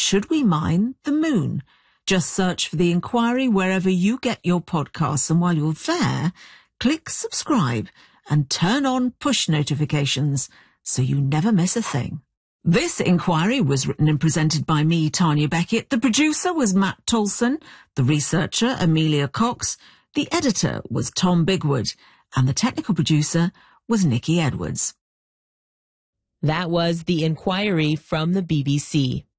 should we mine the moon? Just search for The Inquiry wherever you get your podcasts, and while you're there, click subscribe and turn on push notifications so you never miss a thing. This Inquiry was written and presented by me, Tanya Beckett. The producer was Matt Tolson, the researcher, Amelia Cox, the editor was Tom Bigwood, and the technical producer was Nikki Edwards. That was The Inquiry from the BBC.